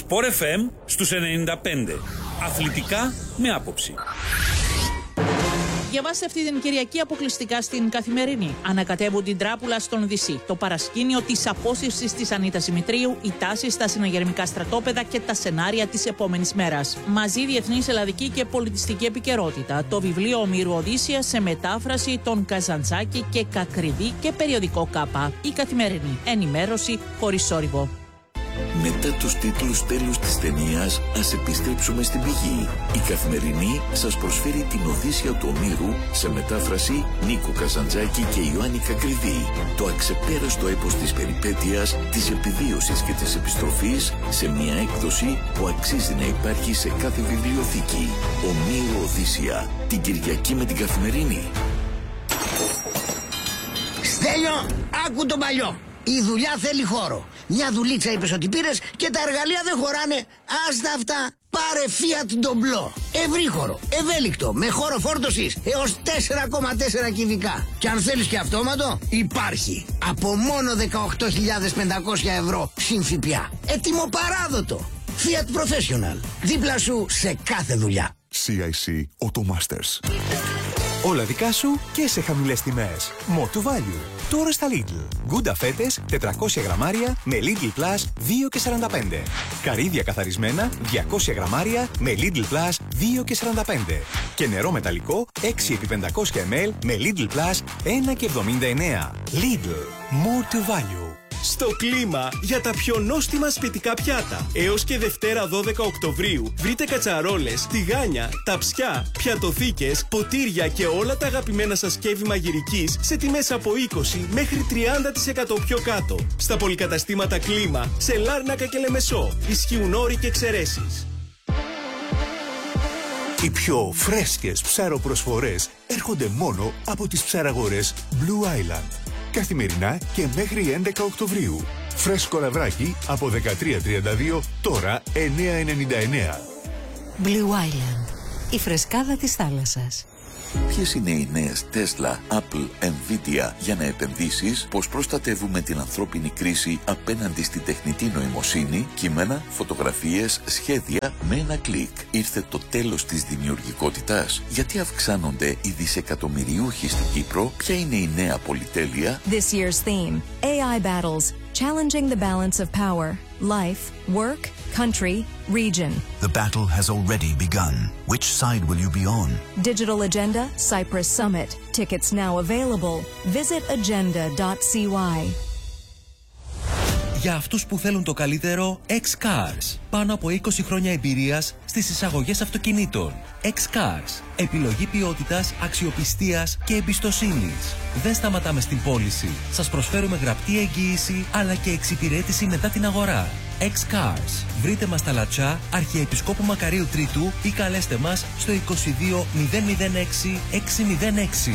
Sport FM στους 95. Αθλητικά με άποψη. Διαβάστε αυτή την Κυριακή αποκλειστικά στην Καθημερινή. Ανακατεύουν την τράπουλα στον Δυσί. Το παρασκήνιο της απόσυρσης της Ανίτας Δημητρίου, οι τάσεις στα συναγερμικά στρατόπεδα και τα σενάρια της επόμενης μέρας. Μαζί διεθνής, ελλαδική και πολιτιστική επικαιρότητα. Το βιβλίο Ομήρου Οδύσσια σε μετάφραση των Καζαντζάκη και Κακριβή και περιοδικό Κάπα. Η Καθημερινή. Ενημέρωση χωρίς θόρυβο. Μετά τους τίτλους τέλους της ταινίας, ας επιστρέψουμε στην πηγή. Η Καθημερινή σας προσφέρει την Οδύσσια του Ομήρου σε μετάφραση Νίκο Καζαντζάκη και Ιωάννη Κακριβή. Το αξεπέραστο έπος της περιπέτειας, της επιβίωσης και της επιστροφής σε μια έκδοση που αξίζει να υπάρχει σε κάθε βιβλιοθήκη. Ομήρου Οδύσσια, την Κυριακή με την Καθημερινή. Στέλιο, άκου τον παλιό. Η δουλειά θέλει χώρο. Μια δουλίτσα είπες ότι πήρες και τα εργαλεία δεν χωράνε. Άστα αυτά. Πάρε Fiat Doblò. Ευρύχωρο, ευέλικτο, με χώρο φόρτωσης έως 4,4 κυβικά. Και αν θέλεις και αυτόματο, υπάρχει. Από μόνο 18.500 ευρώ συν ΦΠΑ. Έτοιμο παράδοτο. Fiat Professional. Δίπλα σου σε κάθε δουλειά. CIC Automasters. Όλα δικά σου και σε χαμηλές τιμές. More to value. Τώρα στα Lidl. Γκούντα φέτες 400 γραμμάρια με Lidl Plus 2,45. Καρύδια καθαρισμένα 200 γραμμάρια με Lidl Plus 2,45. Και νερό μεταλλικό 6x500 ml με Lidl Plus 1,79. Lidl. More to value. Στο κλίμα για τα πιο νόστιμα σπιτικά πιάτα. Έως και Δευτέρα 12 Οκτωβρίου βρείτε κατσαρόλες, τηγάνια, ταψιά, πιατοθήκες, ποτήρια και όλα τα αγαπημένα σας σκεύη μαγειρικής σε τιμές από 20 μέχρι 30% πιο κάτω. Στα πολυκαταστήματα Κλίμα, σε Λάρνακα και Λεμεσό. Ισχύουν όροι και εξαιρέσεις. Οι πιο φρέσκες ψαροπροσφορές έρχονται μόνο από τις ψαραγορές Blue Island. Καθημερινά και μέχρι 11 Οκτωβρίου. Φρέσκο λαβράκι από 13,32, τώρα 9,99. Blue Island. Η φρεσκάδα της θάλασσας. Ποιες είναι οι νέες Tesla, Apple, Nvidia για να επενδύσεις, πώς προστατεύουμε την ανθρώπινη κρίση απέναντι στην τεχνητή νοημοσύνη, κείμενα, φωτογραφίες, σχέδια με ένα κλικ. Ήρθε το τέλος της δημιουργικότητας. Γιατί αυξάνονται οι δισεκατομμυριούχοι στην Κύπρο, ποια είναι η νέα πολυτέλεια? This year's theme, AI battles, challenging the balance of power, life, work, country, region. The battle has already begun. Which side will you be on? Digital Agenda, Cyprus Summit. Tickets now available. Visit agenda.cy. Για αυτούς που θέλουν το καλύτερο, X-Cars. Πάνω από 20 χρόνια εμπειρίας στις εισαγωγές αυτοκινήτων. X-Cars. Επιλογή ποιότητας, αξιοπιστίας και εμπιστοσύνης. Δεν σταματάμε στην πώληση. Σας προσφέρουμε γραπτή εγγύηση αλλά και εξυπηρέτηση μετά την αγορά. X-Cars. Βρείτε μας στα Λατσά, Αρχιεπισκόπου Μακαρίου Τρίτου ή καλέστε μας στο 22 006 606.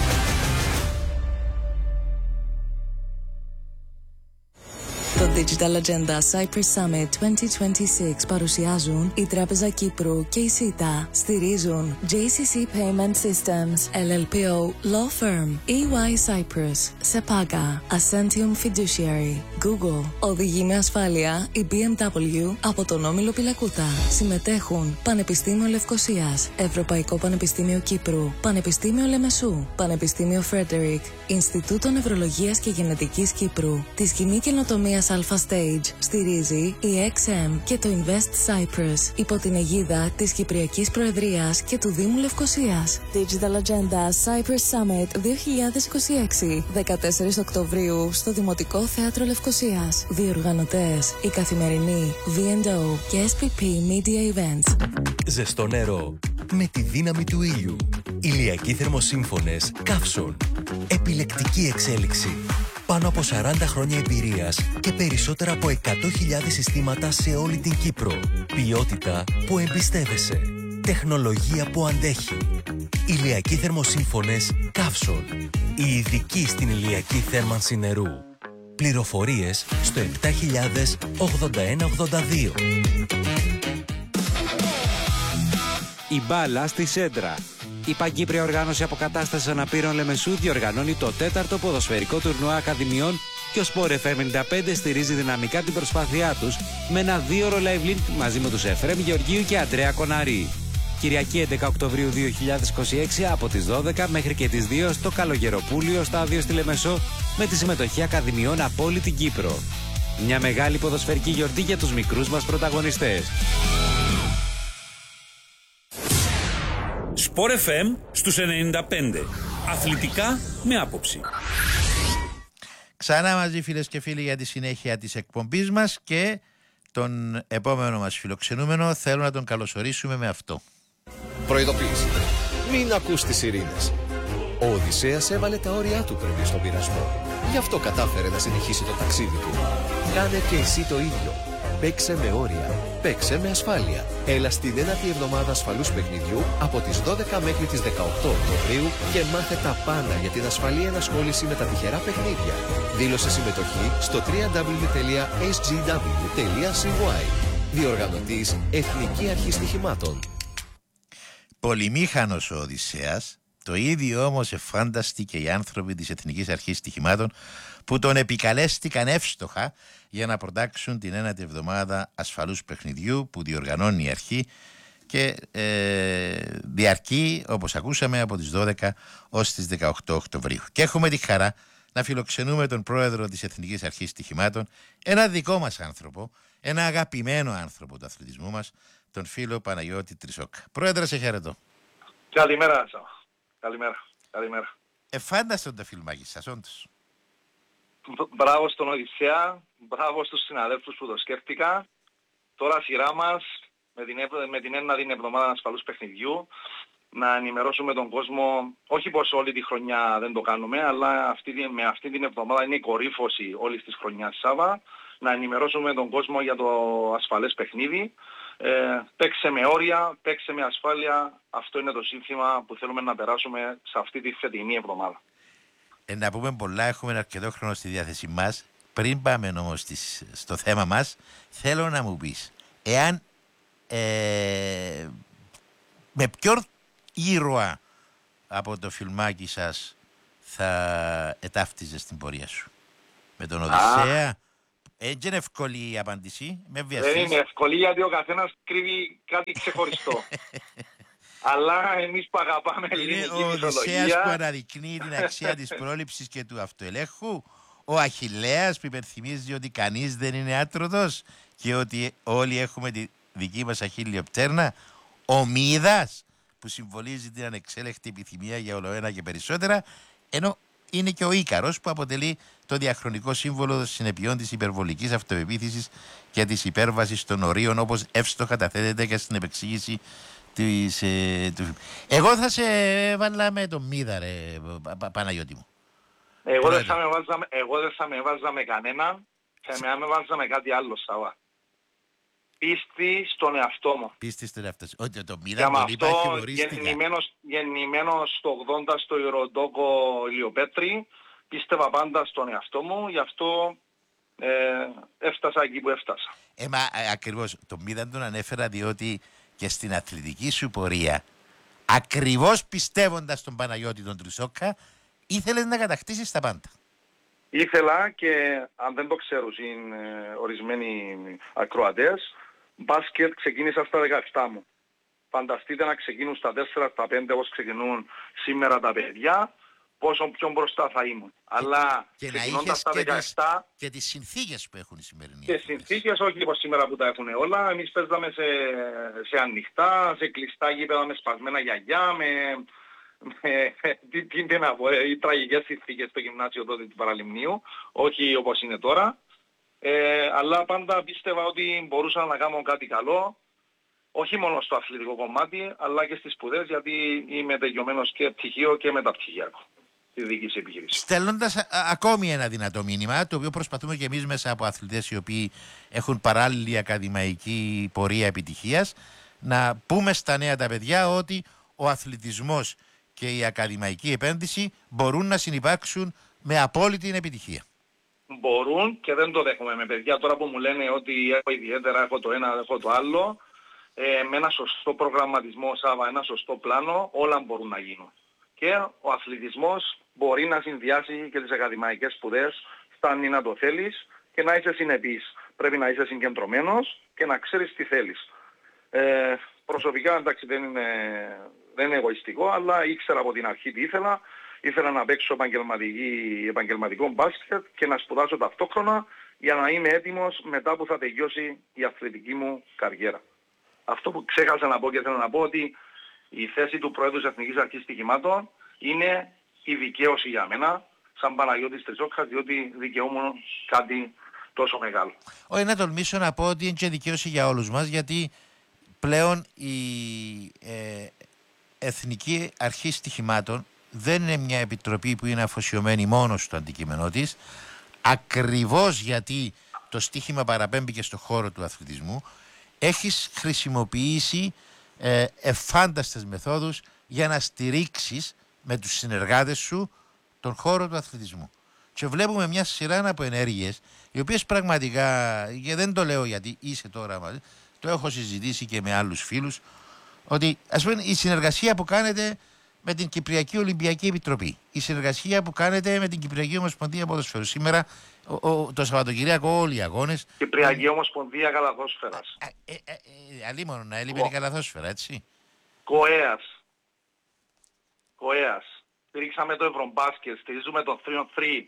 Το Digital Agenda Cyprus Summit 2026 παρουσιάζουν η Τράπεζα Κύπρου και η ΣΥΤΑ. Στηρίζουν JCC Payment Systems, LLPO, Law Firm, EY Cyprus, SEPAGA, Ascentium Fiduciary, Google. Οδηγεί με ασφάλεια η BMW από τον Όμιλο Πυλακούτα. Συμμετέχουν Πανεπιστήμιο Λευκωσίας, Ευρωπαϊκό Πανεπιστήμιο Κύπρου, Πανεπιστήμιο Λεμεσού, Πανεπιστήμιο Φρέντερικ, Ινστιτούτο Νευρολογίας και Γενετικής Κύπρου, τη Σκηνή Καινοτομίας Alpha Stage. Στηρίζει η XM και το Invest Cyprus υπό την αιγίδα της Κυπριακής Προεδρίας και του Δήμου Λευκωσίας. Digital Agenda Cyprus Summit 2026, 14 Οκτωβρίου στο Δημοτικό Θέατρο Λευκωσίας. Διοργανωτές η Καθημερινή, V&O και SPP Media Events. Ζεστό νερό με τη δύναμη του ήλιου. Ηλιακοί θερμοσύμφωνες Καύσον. Επιλεκτική εξέλιξη. Πάνω από 40 χρόνια εμπειρίας και περισσότερα από 100.000 συστήματα σε όλη την Κύπρο. Ποιότητα που εμπιστεύεσαι. Τεχνολογία που αντέχει. Ηλιακοί θερμοσύμφωνες Καύσον. Οι ειδικοί στην ηλιακή θέρμανση νερού. Πληροφορίες στο 708182. Η μπάλα στη Σέντρα. Η Παγκύπρια Οργάνωση Αποκατάστασης Αναπήρων Λεμεσού διοργανώνει το 4ο ποδοσφαιρικό τουρνουά ακαδημιών και ο Sport FM 95 στηρίζει δυναμικά την προσπάθειά τους με ένα 2ωρο live link μαζί με τους Εφραίμ Γεωργίου και Αντρέα Κοναρή. Κυριακή 11 Οκτωβρίου 2026 από τις 12 μέχρι και τις 2 στο Καλογεροπούλιο στάδιο στη Λεμεσό με τη συμμετοχή ακαδημιών από όλη την Κύπρο. Μια μεγάλη ποδοσφαιρική γιορτή για τους μικρούς μας πρωταγωνιστές. Sport FM στους 95. Αθλητικά με άποψη. Ξανά μαζί φίλες και φίλοι για τη συνέχεια της εκπομπής μας και τον επόμενο μας φιλοξενούμενο θέλω να τον καλωσορίσουμε με αυτό. Προειδοποίηση. Μην ακούς τις σιρήνες. Ο Οδυσσέας έβαλε τα όρια του πριν στον πειρασμό. Γι' αυτό κατάφερε να συνεχίσει το ταξίδι του. Κάνε και εσύ το ίδιο. Παίξε με όρια. Παίξε με ασφάλεια. Έλα στην 9η εβδομάδα ασφαλούς παιχνιδιού από τις 12 μέχρι τις 18 Οκτωβρίου και μάθε τα πάντα για την ασφαλή ενασχόληση με τα τυχερά παιχνίδια. Δήλωσε συμμετοχή στο www.sgw.cy. Διοργανωτής Εθνική Αρχή Στοιχημάτων. Πολυμήχανος ο Οδυσσέας, το ίδιο όμως εφάνταστηκε οι άνθρωποι της Εθνικής Αρχής Στοιχημάτων που τον επικαλέστηκαν εύστοχα για να προτάξουν την 9η εβδομάδα ασφαλούς παιχνιδιού που διοργανώνει η αρχή και διαρκεί, όπως ακούσαμε, από τις 12 ως τις 18 Οκτωβρίου. Και έχουμε τη χαρά να φιλοξενούμε τον πρόεδρο της Εθνικής Αρχής Στοιχημάτων, ένα δικό μας άνθρωπο, ένα αγαπημένο άνθρωπο του αθλητισμού μας, τον φίλο Παναγιώτη Τρισόκα. Πρόεδρε, σε χαιρετώ. Καλημέρα, καλημέρα. Εφάνταστον τα φιλμάκια σας, όντως. Μπράβο στον Οδυσσέα, μπράβο στους συναδέλφους που το σκέφτηκα. Τώρα σειρά μας με την 9η εβδομάδα ασφαλούς παιχνιδιού να ενημερώσουμε τον κόσμο, όχι πως όλη τη χρονιά δεν το κάνουμε, αλλά με αυτή την εβδομάδα είναι η κορύφωση όλης της χρονιάς Σάβα, να ενημερώσουμε τον κόσμο για το ασφαλές παιχνίδι. Παίξε με όρια, παίξε με ασφάλεια, αυτό είναι το σύνθημα που θέλουμε να περάσουμε σε αυτή τη φετινή εβδομάδα. Να πούμε πολλά, έχουμε αρκετό χρόνο στη διάθεσή μας. Πριν πάμε όμως στο θέμα μας, θέλω να μου πεις, εάν με ποιον ήρωα από το φιλμάκι σας θα ετάφτιζες την πορεία σου? Με τον Οδυσσέα? Έτσι είναι εύκολη η απάντηση, με βιαστείς. Δεν είναι εύκολη γιατί ο καθένας κρύβει κάτι ξεχωριστό. Αλλά εμείς που αγαπάμε ελληνική μυθολογία... Είναι ο Οδυσσέας που αναδεικνύει την αξία της πρόληψης και του αυτοελέγχου. Ο Αχιλλέας που υπενθυμίζει ότι κανείς δεν είναι άτρωτος και ότι όλοι έχουμε τη δική μας αχίλλιο πτέρνα. Ο Μίδας που συμβολίζει την ανεξέλεκτη επιθυμία για ολοένα και περισσότερα. Ενώ είναι και ο Ίκαρος που αποτελεί το διαχρονικό σύμβολο των συνεπειών της υπερβολικής αυτοεπίθεσης και της υπέρβασης των ορίων, όπως εύστοχα τα θέτεται και στην επεξήγηση εγώ θα σε βάλα με τον Μίδα, ρε Παναγιώτη μου. Εγώ δεν θα με βάζα με κανέναν, θα με βάζα με κάτι άλλο, Σαββά. Πίστη στον εαυτό μου. Πίστη στον εαυτό σου. Ότι το Μίδα τον είπα και χωρίστηκα. Γεννημένος το 80 στο Ιεροντόκο Ηλιοπέτρη, πίστευα πάντα στον εαυτό μου, γι' αυτό έφτασα εκεί που έφτασα. Ακριβώς, το Μίδα τον ανέφερα διότι και στην αθλητική σου πορεία, ακριβώς πιστεύοντας τον Παναγιώτη τον Τρισόκα, ήθελες να κατακτήσεις τα πάντα. Ήθελα και αν δεν το ξέρουν είναι ορισμένοι ακροατές, μπάσκετ ξεκίνησα στα 17 μου. Φανταστείτε να ξεκινούν στα 4, στα 5 όπως ξεκινούν σήμερα τα παιδιά, πόσο πιο μπροστά θα ήμουν. Αλλά και να είχες και τις συνθήκες που έχουν οι σημερινοί. Και συνθήκες όχι όπως σήμερα που τα έχουν όλα. Εμείς παίζαμε σε ανοιχτά, σε κλειστά γήπεδα με σπασμένα γιαγιά, τι να πω, οι τραγικές συνθήκες στο γυμνάσιο τότε του Παραλιμνίου, όχι όπως είναι τώρα. Αλλά πάντα πίστευα ότι μπορούσα να κάνω κάτι καλό, όχι μόνο στο αθλητικό κομμάτι, αλλά και στις σπουδές, γιατί είμαι τελειωμένος και πτυχίο και μεταπτυχιακό. Στέλνοντας ακόμη ένα δυνατό μήνυμα, το οποίο προσπαθούμε και εμείς μέσα από αθλητές οι οποίοι έχουν παράλληλη ακαδημαϊκή πορεία επιτυχίας, να πούμε στα νέα τα παιδιά ότι ο αθλητισμός και η ακαδημαϊκή επένδυση μπορούν να συνυπάρξουν με απόλυτη επιτυχία. Μπορούν και δεν το δέχομαι με παιδιά τώρα που μου λένε ότι έχω ιδιαίτερα, έχω το ένα, έχω το άλλο. Με ένα σωστό προγραμματισμό, Σάβα, ένα σωστό πλάνο, όλα μπορούν να γίνουν. Και ο αθλητισμός μπορεί να συνδυάσει και τις ακαδημαϊκές σπουδές φτάνει να το θέλεις και να είσαι συνεπής. Πρέπει να είσαι συγκεντρωμένος και να ξέρεις τι θέλεις. Προσωπικά, εντάξει, δεν είναι εγωιστικό, αλλά ήξερα από την αρχή τι ήθελα. Ήθελα να παίξω επαγγελματικό μπάσκετ και να σπουδάσω ταυτόχρονα για να είμαι έτοιμος μετά που θα τελειώσει η αθλητική μου καριέρα. Αυτό που ξέχασα να πω και θέλω να πω ότι η θέση του Προέδρου της Εθνικής Αρχής Στοιχημάτων είναι η δικαίωση για μένα, σαν Παναγιώτης Τριζόκας, διότι δικαιούμαι κάτι τόσο μεγάλο. Όχι, να τολμήσω να πω ότι είναι και δικαίωση για όλους μας, γιατί πλέον η Εθνική Αρχή Στοιχημάτων δεν είναι μια επιτροπή που είναι αφοσιωμένη μόνο στο αντικείμενό της, ακριβώς γιατί το στοίχημα παραπέμπει και στον χώρο του αθλητισμού. Έχεις χρησιμοποιήσει εφάνταστες μεθόδους για να στηρίξεις με τους συνεργάτες σου τον χώρο του αθλητισμού. Και βλέπουμε μια σειρά από ενέργειες, οι οποίες πραγματικά, και δεν το λέω γιατί είσαι τώρα μαζί, το έχω συζητήσει και με άλλους φίλους, ότι ας πούμε η συνεργασία που κάνετε με την Κυπριακή Ολυμπιακή Επιτροπή, η συνεργασία που κάνετε με την Κυπριακή Ομοσπονδία Ποδοσφαίρου. Σήμερα, το Σαββατοκυριακό, όλοι οι αγώνες. Κυπριακή Ομοσπονδία Καλαθόσφαιρας. Αλίμονο να έλειπε η καλαθόσφαιρα, έτσι. Κοέας. Στηρίξαμε το Ευρωμπάσκετ, στηρίζουμε το 3-on-3.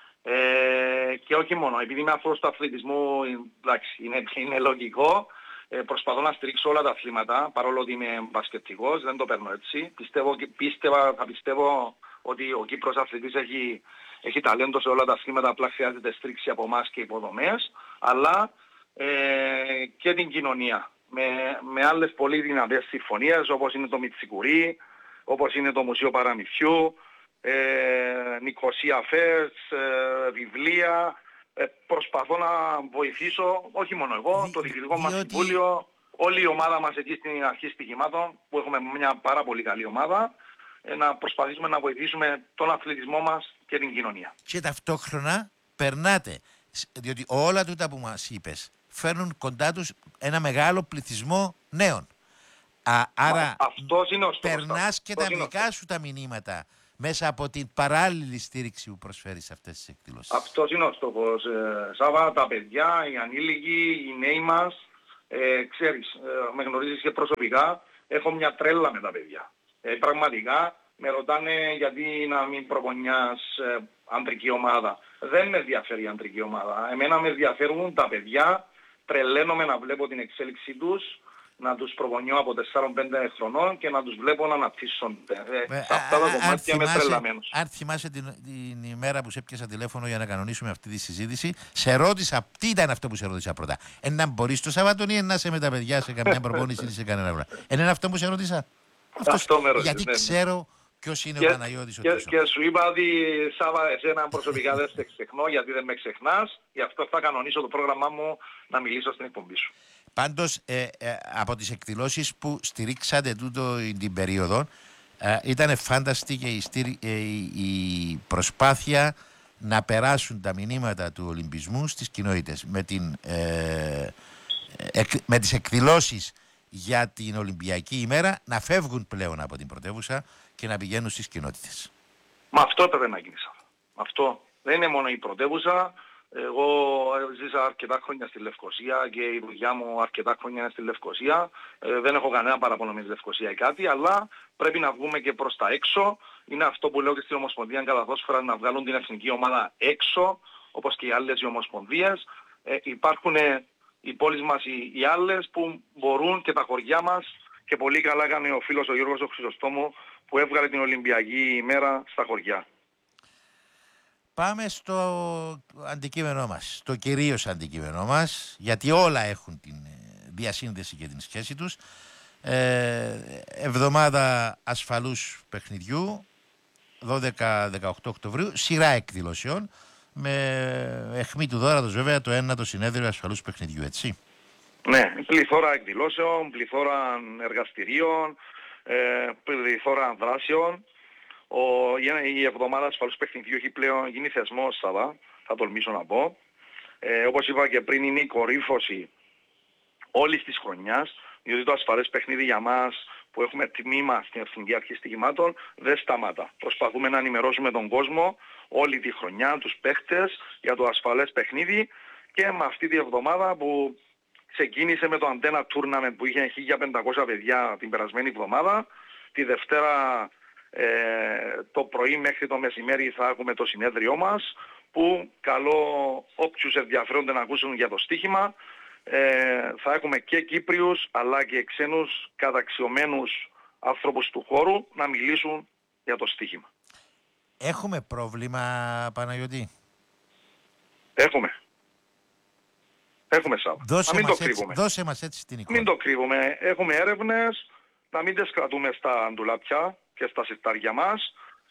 Και όχι μόνο, επειδή είμαι αυτός του αθλητισμού, εντάξει, είναι λογικό. Προσπαθώ να στηρίξω όλα τα αθλήματα, παρόλο ότι είμαι μπασκετικός, δεν το παίρνω έτσι. Θα πιστεύω ότι ο Κύπρος αθλητής έχει ταλέντο σε όλα τα αθλήματα, απλά χρειάζεται στήριξη από εμάς και υποδομές, αλλά και την κοινωνία. Με άλλες πολύ δυνατές συμφωνίες, όπως είναι το Μιτσικουρί, όπως είναι το Μουσείο Παραμυθιού, Νικοσία Φέρς, βιβλία. Προσπαθώ να βοηθήσω, όχι μόνο εγώ, το διοικητικό μας συμβούλιο, όλη η ομάδα μας εκεί στην Αρχή Στοιχημάτων, που έχουμε μια πάρα πολύ καλή ομάδα, να προσπαθήσουμε να βοηθήσουμε τον αθλητισμό μας και την κοινωνία. Και ταυτόχρονα περνάτε, διότι όλα τούτα που μας είπες φέρνουν κοντά τους ένα μεγάλο πληθυσμό νέων. Άρα περνάς και τα δικά σου τα μηνύματα μέσα από την παράλληλη στήριξη που προσφέρει σε αυτές τις εκδηλώσεις. Αυτός είναι ο στόχος. Σάβα, τα παιδιά, οι ανήλικοι, οι νέοι μας, ξέρεις, με γνωρίζεις και προσωπικά, έχω μια τρέλα με τα παιδιά. Πραγματικά με ρωτάνε γιατί να μην προπονιάς αντρική ομάδα. Δεν με ενδιαφέρει η αντρική ομάδα. Εμένα με ενδιαφέρουν τα παιδιά, τρελαίνομαι να βλέπω την εξέλιξη τους, να τους προπονιώ από 4-5 χρονών και να τους βλέπω να αναπτύσσονται. Αυτά τα κομμάτια είμαι τρελαμένος. Αν θυμάσαι την ημέρα που σε έπιασα τηλέφωνο για να κανονίσουμε αυτή τη συζήτηση, σε ρώτησα, τι ήταν αυτό που σε ρώτησα πρώτα. Να μπορείς το Σαββάτο ή να είσαι με τα παιδιά σε καμιά προπόνηση ή σε κανένα πράγμα. Είναι αυτό που σε ρώτησα. Αυτό με ρωτήσες. Γιατί ξέρω ποιος είναι ο Παναγιώτης ο Τούσος. Και σου είπα ότι Σάβα, εσένα προσωπικά δεν σε ξεχνώ, γιατί δεν με ξεχνάς. Γι' αυτό θα κανονίσω το πρόγραμμά μου να μιλήσω στην εκπομπή σου. Πάντως, από τις εκδηλώσεις που στηρίξατε την περίοδο, ήταν φάνταστη και η προσπάθεια να περάσουν τα μηνύματα του Ολυμπισμού στις κοινότητες. Με τις εκδηλώσεις για την Ολυμπιακή ημέρα να φεύγουν πλέον από την πρωτεύουσα και να πηγαίνουν στις κοινότητες. Μα αυτό έπρεπε να γίνει. Αυτό δεν είναι μόνο η πρωτεύουσα. Εγώ ζήσα αρκετά χρόνια στη Λευκοσία και η δουλειά μου αρκετά χρόνια είναι στη Λευκοσία. Δεν έχω κανένα παραπονό με τη Λευκοσία ή κάτι, αλλά πρέπει να βγούμε και προς τα έξω. Είναι αυτό που λέω και στην Ομοσπονδία Καλαθόσφαιρα, να βγάλουν την εθνική ομάδα έξω, όπως και οι άλλες οι ομοσπονδίες. Υπάρχουν οι πόλεις μας οι άλλες που μπορούν και τα χωριά μας, και πολύ καλά έκανε ο φίλος ο Γιώργος ο Χρυσοστόμου που έβγαλε την Ολυμπιακή ημέρα στα χωριά. Πάμε στο αντικείμενό μας, το κυρίως αντικείμενό μας, γιατί όλα έχουν την διασύνδεση και την σχέση τους. Εβδομάδα ασφαλούς παιχνιδιού, 12-18 Οκτωβρίου, σειρά εκδηλώσεων, με αιχμή του δώρατος βέβαια το 1ο συνέδριο ασφαλούς παιχνιδιού, έτσι. Ναι, πληθώρα εκδηλώσεων, πληθώρα εργαστηρίων, πληθώρα δράσεων. Η εβδομάδα ασφαλούς παιχνιδιού έχει πλέον γίνει θεσμός, θα τολμήσω να πω. Όπως είπα και πριν, είναι η κορύφωση όλης της χρονιάς, διότι το ασφαλές παιχνίδι για μας που έχουμε τμήμα στην Εθνική Αρχή Στοιχημάτων δεν σταματά. Προσπαθούμε να ενημερώσουμε τον κόσμο όλη τη χρονιά, τους παίχτες, για το ασφαλές παιχνίδι, και με αυτή τη εβδομάδα που ξεκίνησε με το Antenna Tournament που είχε 1500 παιδιά την περασμένη εβδομάδα, τη Δευτέρα το πρωί μέχρι το μεσημέρι θα έχουμε το συνέδριό μας, που καλώ όποιους ενδιαφέρονται να ακούσουν για το στοίχημα. Θα έχουμε και Κύπριους αλλά και ξένους καταξιωμένους άνθρωπους του χώρου να μιλήσουν για το στοίχημα. Έχουμε πρόβλημα, Παναγιώτη? Έχουμε Σάββα. Δώσε μας έτσι την εικόνα. Μην το κρύβουμε. Έχουμε έρευνες, να μην τις κρατούμε στα ντουλάπια και στα συρτάρια μας.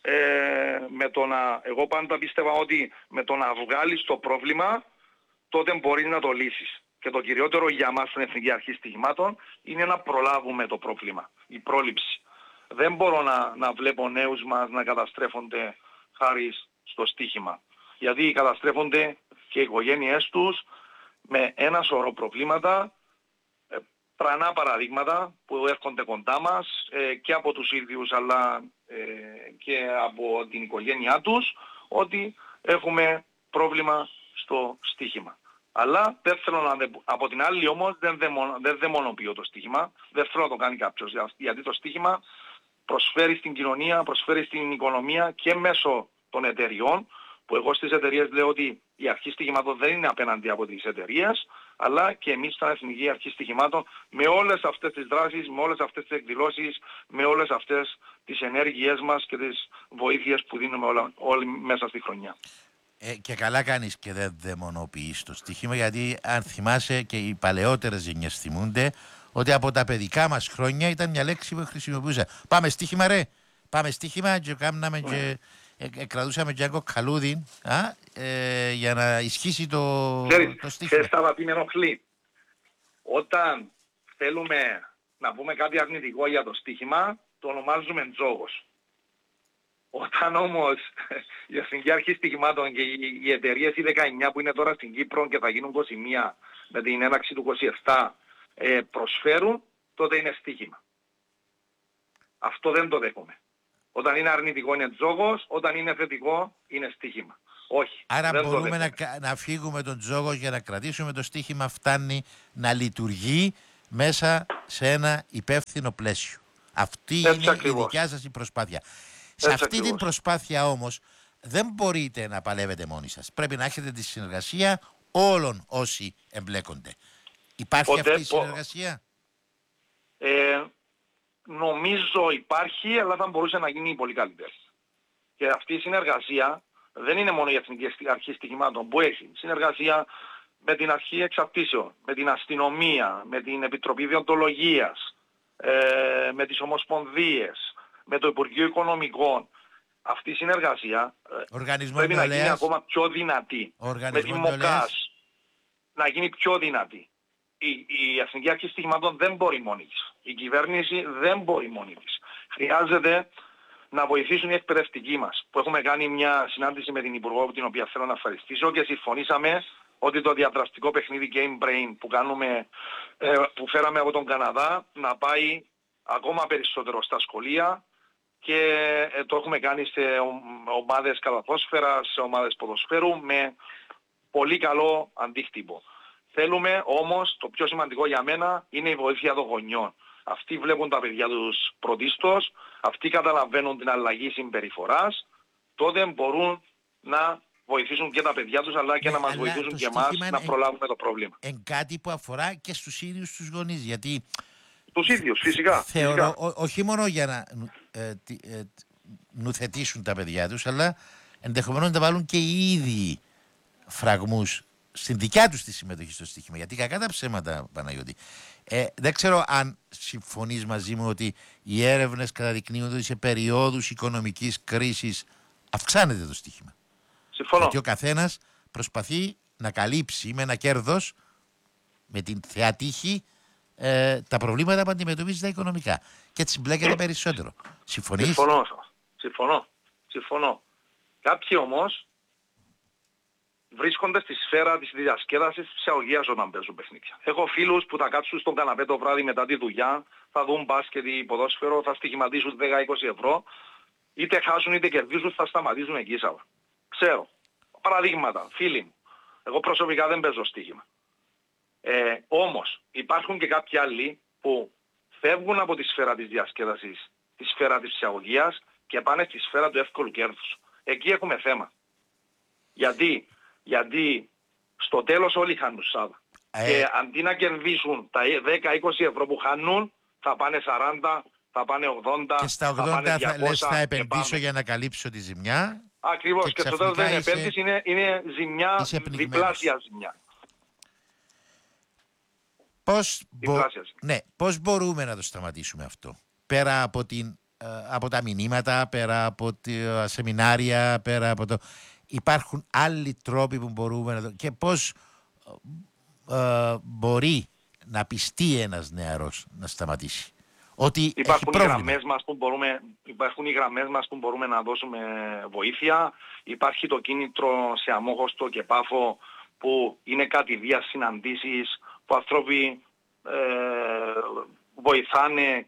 Εγώ πάντα πίστευα ότι με το να βγάλεις το πρόβλημα, τότε μπορείς να το λύσεις. Και το κυριότερο για μας στην Εθνική Αρχή Στοιχημάτων είναι να προλάβουμε το πρόβλημα, η πρόληψη. Δεν μπορώ να βλέπω νέους μας να καταστρέφονται χάρη στο στοίχημα. Γιατί καταστρέφονται και οι οικογένειές τους με ένα σωρό προβλήματα, τρανά παραδείγματα που έρχονται κοντά μας και από τους ίδιους αλλά και από την οικογένειά τους, ότι έχουμε πρόβλημα στο στοίχημα. Αλλά δεν θέλω από την άλλη όμως δεν δαιμονοποιώ το στοίχημα, δεν θέλω να το κάνει κάποιος, γιατί το στοίχημα προσφέρει στην κοινωνία, προσφέρει στην οικονομία και μέσω των εταιριών, που εγώ στις εταιρείες λέω ότι η αρχή στοιχημάτων δεν είναι απέναντι από τις εταιρείες, αλλά και εμείς σαν Εθνική Αρχή Στοιχημάτων με όλες αυτές τις δράσεις, με όλες αυτές τις εκδηλώσεις, με όλες αυτές τις ενέργειές μας και τις βοήθειες που δίνουμε όλοι μέσα στη χρονιά. Και καλά κάνεις και δεν δαιμονοποιείς το στοίχημα, γιατί αν θυμάσαι και οι παλαιότερες γενιές θυμούνται ότι από τα παιδικά μας χρόνια ήταν μια λέξη που χρησιμοποιούσα. Πάμε στοίχημα ρε, πάμε στοίχημα και κάμναμε και κρατούσαμε και ένα κοκκαλούδι για να ισχύσει το στοίχημα. Ξέρεις τα τι με ενοχλεί. Όταν θέλουμε να πούμε κάτι αρνητικό για το στοίχημα, το ονομάζουμε τζόγος. Όταν όμως η Εθνική Αρχή Στοιχημάτων και οι εταιρείες οι 19 που είναι τώρα στην Κύπρο και θα γίνουν 21 με την έναρξη του 27 προσφέρουν, τότε είναι στοίχημα. Αυτό δεν το δέχομαι. Όταν είναι αρνητικό είναι τζόγος, όταν είναι θετικό είναι στοίχημα. Όχι. Άρα μπορούμε να φύγουμε τον τζόγο για να κρατήσουμε το στοίχημα, φτάνει να λειτουργεί μέσα σε ένα υπεύθυνο πλαίσιο. Αυτή είναι η δικιά σας η προσπάθεια. Σε αυτή την προσπάθεια όμως δεν μπορείτε να παλεύετε μόνοι σας. Πρέπει να έχετε τη συνεργασία όλων όσοι εμπλέκονται. Υπάρχει αυτή η συνεργασία? Νομίζω υπάρχει, αλλά θα μπορούσε να γίνει πολύ καλύτερη. Και αυτή η συνεργασία δεν είναι μόνο η Εθνική Αρχή Στοιχημάτων που έχει. Συνεργασία με την Αρχή Εξαπτήσεων, με την Αστυνομία, με την Επιτροπή Διοντολογίας, με τις Ομοσπονδίες, με το Υπουργείο Οικονομικών. Αυτή η συνεργασία πρέπει να γίνει ακόμα πιο δυνατή. Με τη ΜΟΚΑΣ να γίνει πιο δυνατή. Η Εθνική Αρχή Στοιχημάτων δεν μπορεί μόνη της. Η κυβέρνηση δεν μπορεί μόνη της. Χρειάζεται να βοηθήσουν οι εκπαιδευτικοί μας. Που έχουμε κάνει μια συνάντηση με την Υπουργό, την οποία θέλω να ευχαριστήσω, και συμφωνήσαμε ότι το διαδραστικό παιχνίδι Game Brain που φέραμε από τον Καναδά να πάει ακόμα περισσότερο στα σχολεία, και το έχουμε κάνει σε ομάδες καλαθόσφαιρας, σε ομάδες ποδοσφαίρου με πολύ καλό αντίκτυπο. Θέλουμε όμως, το πιο σημαντικό για μένα είναι η βοήθεια των γονιών. Αυτοί βλέπουν τα παιδιά τους πρωτίστως, αυτοί καταλαβαίνουν την αλλαγή συμπεριφοράς, τότε μπορούν να βοηθήσουν και τα παιδιά τους, αλλά και να μας βοηθήσουν και εμάς να προλάβουμε το πρόβλημα. Κάτι που αφορά και στους ίδιους τους γονείς, γιατί τους ίδιους, φυσικά. Θεωρώ, όχι μόνο για να νουθετήσουν τα παιδιά τους, αλλά ενδεχομένως να βάλουν και οι ίδιοι φραγμούς στην δικιά τους τη συμμετοχή στο στοίχημα. Γιατί κακά τα ψέματα, Παναγιώτη. Δεν ξέρω αν συμφωνείς μαζί μου ότι οι έρευνες καταδεικνύουν ότι σε περιόδους οικονομικής κρίσης αυξάνεται το στοίχημα. Συμφωνώ. Γιατί ο καθένας προσπαθεί να καλύψει με ένα κέρδος, με την θεά τύχη, τα προβλήματα που αντιμετωπίζει τα οικονομικά. Και έτσι μπλέκεται περισσότερο. Συμφωνείς? Συμφωνώ. Κάποιοι όμως βρίσκονται στη σφαίρα της διασκέδασης της ψυχαγωγίας όταν παίζουν παιχνίδια. Έχω φίλους που θα κάτσουν στον καναπέ το βράδυ μετά τη δουλειά, θα δουν μπάσκετ ή ποδόσφαιρο, θα στοιχηματίσουν 10-20 ευρώ, είτε χάσουν είτε κερδίζουν, θα σταματήσουν εκεί. Ξέρω. Παραδείγματα, φίλοι μου. Εγώ προσωπικά δεν παίζω στοίχημα. Όμως υπάρχουν και κάποιοι άλλοι που φεύγουν από τη σφαίρα της διασκέδασης, τη σφαίρα της ψυχαγωγίας και πάνε στη σφαίρα του εύκολου κέρδους. Εκεί έχουμε θέμα. Γιατί στο τέλος όλοι χάνουν, Σάβα. Και αντί να κερδίσουν τα 10-20 ευρώ που χάνουν, θα πάνε 40, θα πάνε 80, και στα 80 θα επενδύσω για να καλύψω τη ζημιά. Ακριβώς, και στο τέλος δεν είναι επένδυση, είναι ζημιά, διπλάσια ζημιά. Πώς μπορούμε να το σταματήσουμε αυτό? Πέρα από τα μηνύματα, πέρα από τα σεμινάρια, πέρα από το... Υπάρχουν άλλοι τρόποι που μπορούμε να το... Και πώς μπορεί να πιστεί ένας νεαρός να σταματήσει? Ότι υπάρχουν οι γραμμές μας που μπορούμε να δώσουμε βοήθεια. Υπάρχει το κίνητρο σε Αμόχωστο και Πάφο που είναι κατηδίας συναντήσεις που άνθρωποι βοηθάνε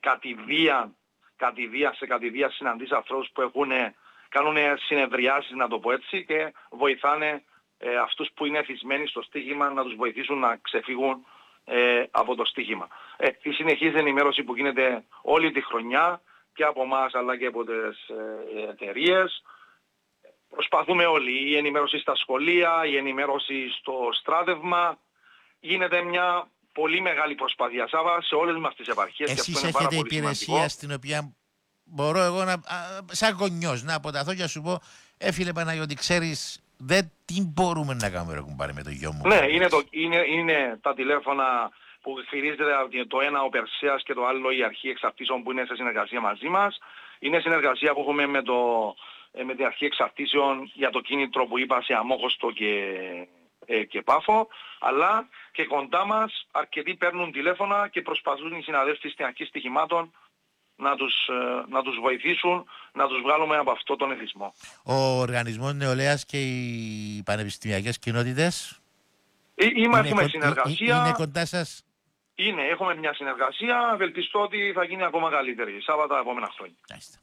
σε κατηδία συναντήσεις ανθρώπους που κάνουν συνεδριάσεις, να το πω έτσι, και βοηθάνε αυτούς που είναι εθισμένοι στο στοίχημα να τους βοηθήσουν να ξεφύγουν από το στοίχημα. Η συνεχής ενημέρωση που γίνεται όλη τη χρονιά και από εμάς αλλά και από τις εταιρείες. Προσπαθούμε όλοι. Η ενημέρωση στα σχολεία, η ενημέρωση στο στράτευμα. Γίνεται μια πολύ μεγάλη προσπάθεια, Σάβα, σε όλες μας τις επαρχίες. Εσείς έχετε υπηρεσία στην οποία μπορώ εγώ σαν γονιός να αποταθώ και να σου πω, φίλε Παναγιώτη, ξέρεις, τι μπορούμε να κάνουμε ρε κουμπάρε με το γιο μου? Ναι, είναι τα τηλέφωνα που χειρίζεται το ένα ο Περσέας και το άλλο η αρχή εξαρτήσεων που είναι σε συνεργασία μαζί μας. Είναι συνεργασία που έχουμε με την αρχή εξαρτήσεων για το κίνητρο που είπα σε Αμόχωστο και Πάφο, αλλά και κοντά μας αρκετοί παίρνουν τηλέφωνα και προσπαθούν οι συναδέλφοι στην αρχή στοιχημάτων να τους βοηθήσουν, να τους βγάλουμε από αυτό τον εθισμό. Ο Οργανισμός Νεολαίας και οι πανεπιστημιακές κοινότητες έχουμε συνεργασία. Είναι κοντά σας? Έχουμε μια συνεργασία. Ευελπιστώ ότι θα γίνει ακόμα καλύτερη Σάββατα τα επόμενα χρόνια.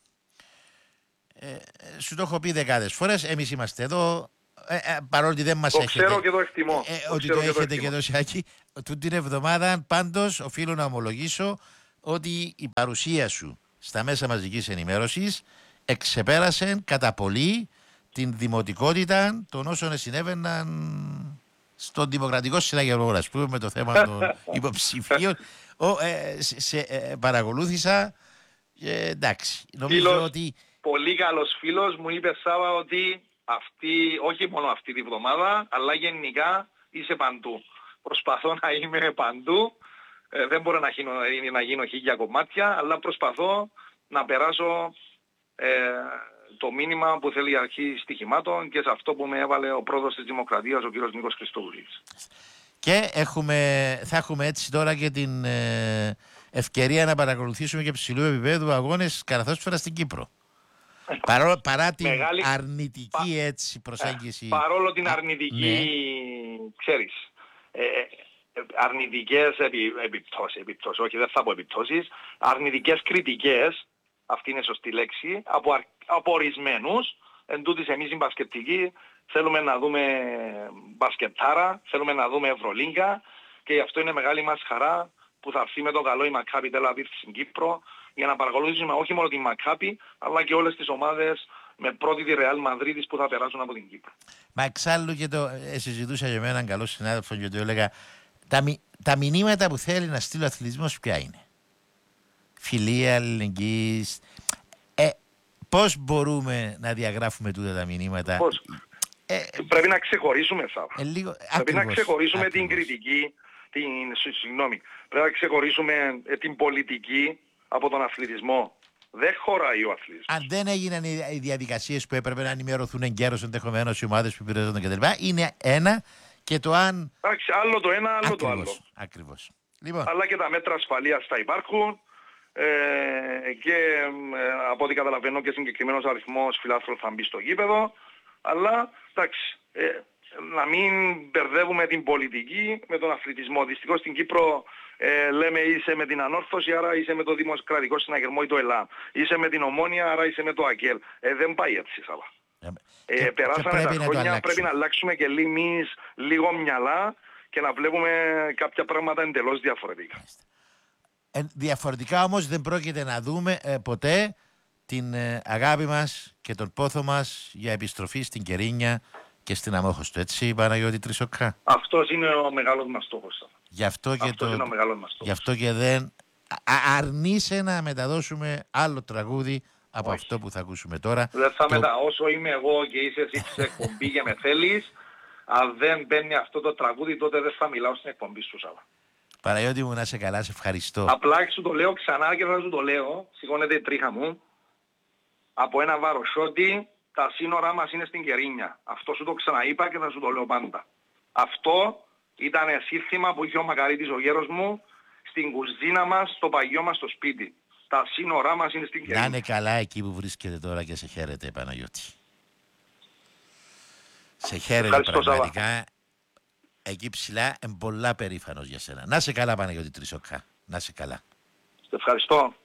Σου το έχω πει δεκάδες φορές. Εμείς είμαστε εδώ. Παρότι δεν μας έχετε. Το ξέρω και το εκτιμώ. Ότι το έχετε και δώσει εκεί. Τούτη την εβδομάδα πάντως οφείλω να ομολογήσω ότι η παρουσία σου στα μέσα μαζικής ενημέρωσης εξεπέρασε κατά πολύ την δημοτικότητα των όσων συνέβαιναν στον Δημοκρατικό Συναγερμό, ας πούμε, με το θέμα των υποψηφίων. Παρακολούθησα. Εντάξει. Νομίζω ότι... Πολύ καλός φίλος μου είπε, Σάβα, ότι όχι μόνο αυτή τη βδομάδα, αλλά γενικά είσαι παντού. Προσπαθώ να είμαι παντού. Δεν μπορώ να γίνω χίλια κομμάτια, αλλά προσπαθώ να περάσω το μήνυμα που θέλει η αρχή στοιχημάτων και σε αυτό που με έβαλε ο πρόεδρος της Δημοκρατίας, ο κύριος Νίκος Χριστόβουλης. Και θα έχουμε έτσι τώρα και την ευκαιρία να παρακολουθήσουμε και ψηλού επίπεδου αγώνες καραθόσφαιρα στην Κύπρο. Παρά την αρνητική έτσι προσέγγιση. Παρόλο την αρνητική, ξέρεις, αρνητικές επιπτώσεις, όχι δεν θα πω επιπτώσεις, αρνητικές κριτικές, αυτή είναι σωστή λέξη, από ορισμένους. Εν τούτης εμείς οι μπασκετικοί θέλουμε να δούμε μπασκετάρα, θέλουμε να δούμε Ευρωλίγκα και γι' αυτό είναι μεγάλη μας χαρά που θα έρθει με το καλό η Μακάπη Τελ Αβίβ στην Κύπρο για να παρακολουθήσουμε όχι μόνο τη Μακάπη αλλά και όλες τις ομάδες με πρώτη τη Ρεάλ Μαδρίτης που θα περάσουν από την Κύπρο. Μα εξάλλου και συζητούσα για μένα έναν καλό συνάδελφο και του έλεγα τα μηνύματα που θέλει να στείλει ο αθλητισμός ποια είναι? Φιλία, αλληλεγγύης. Πώς μπορούμε να διαγράφουμε τούτα τα μηνύματα? Πρέπει να ξεχωρίσουμε, Σάβα. Πρέπει να ξεχωρίσουμε την κριτική, πρέπει να ξεχωρίσουμε την πολιτική από τον αθλητισμό. Δεν χωράει ο αθλητισμός. Αν δεν έγιναν οι διαδικασίες που έπρεπε να ενημερωθούν εγκαίρως ενδεχομένως οι ομάδες που επηρεάζονται κτλ. Είναι ένα και το αν... Εντάξει, άλλο το ένα, άλλο το άλλο. Ακριβώς. Λοιπόν. Αλλά και τα μέτρα ασφαλείας θα υπάρχουν και από ό,τι καταλαβαίνω και συγκεκριμένος αριθμός φιλάθλων θα μπει στο γήπεδο. Αλλά εντάξει, να μην μπερδεύουμε την πολιτική με τον αθλητισμό. Δυστυχώς στην Κύπρο λέμε είσαι με την Ανόρθωση, άρα είσαι με το Δημοκρατικό Συναγερμό ή το ΕΛΑΜ. Είσαι με την Ομόνια, άρα είσαι με το ΑΚΕΛ. Δεν πάει έτσι, Σάβα. Περάσανε τα χρόνια, πρέπει να αλλάξουμε και εμείς λίγο μυαλά και να βλέπουμε κάποια πράγματα εντελώς διαφορετικά. Διαφορετικά όμως δεν πρόκειται να δούμε ποτέ την αγάπη μας και τον πόθο μας για επιστροφή στην Κερίνια και στην Αμόχωστο. Έτσι, Παναγιώτη Τρισοκά. Αυτός είναι ο μεγάλος μας στόχος. Γι' αυτό και δεν αρνείσαι να μεταδώσουμε άλλο τραγούδι από αυτό που θα ακούσουμε τώρα. Δεν θα όσο είμαι εγώ και είσαι εσύ στην εκπομπή και με θέλεις, αν δεν μπαίνει αυτό το τραγούδι, τότε δεν θα μιλάω στην εκπομπή σου, Σάβα. Παναγιώτη μου, να σε καλά, σε ευχαριστώ. Απλά σου το λέω ξανά και θα σου το λέω, σηκώνεται η τρίχα μου, από ένα βαροσότι, τα σύνορά μας είναι στην Κερίνια. Αυτό σου το ξαναείπα και θα σου το λέω πάντα. Αυτό ήταν σύνθημα που είχε ο Μακαρίτης ο γέρος μου στην κουζίνα μας, στο παγιό μας στο σπίτι. Τα σύνορά μας είναι στην Κερίνια. Να είναι καλά εκεί που βρίσκεται τώρα και σε χαίρεται, Παναγιώτη. Σε χαίρεται πραγματικά. Εκεί ψηλά, πολλά περήφανος για σένα. Να σε καλά, Παναγιώτη Τρισοκά. Να σε καλά. Σε ευχαριστώ.